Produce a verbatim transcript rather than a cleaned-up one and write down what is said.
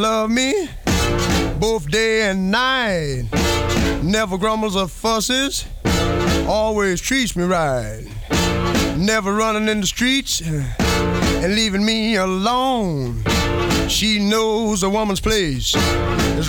love me both day and night. Never grumbles or fusses, always treats me right. Never running in the streets and leaving me alone. She knows a woman's place is